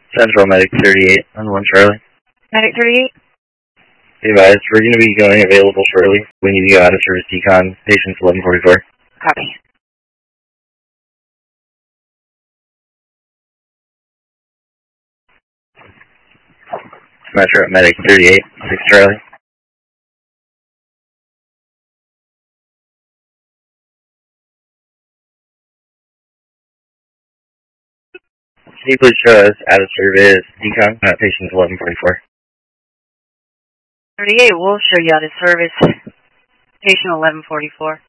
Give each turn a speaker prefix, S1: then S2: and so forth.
S1: Central Medic 38 on 1 Charlie.
S2: Medic 38?
S1: Hey guys, we're going to be going available shortly. We need to go out of service decon, patients 1144.
S2: Copy.
S1: Metro Medic 38, 6 Charlie. Can you please show us out of service decon, patients 1144?
S2: 38, we'll show you out of service. Patient 1144.